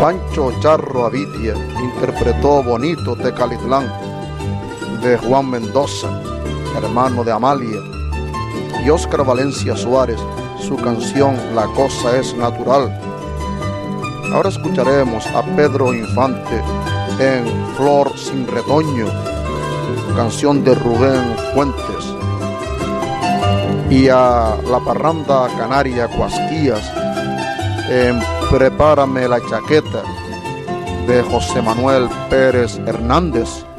Pancho Charro Avitia interpretó Bonito Tecalitlán de Juan Mendoza, hermano de Amalia, y Óscar Valencia Suárez, su canción La Cosa Es Natural. Ahora escucharemos a Pedro Infante en Flor Sin Retoño, canción de Rubén Fuentes, y a la parranda canaria Cuasquías en Prepárame la Chaqueta de José Manuel Pérez Hernández.